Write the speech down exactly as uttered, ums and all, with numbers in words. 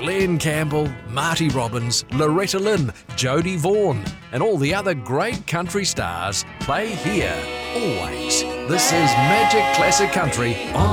Glenn Campbell, Marty Robbins, Loretta Lynn, Jodie Vaughan, and all the other great country stars play here, always. This is Magic Classic Country on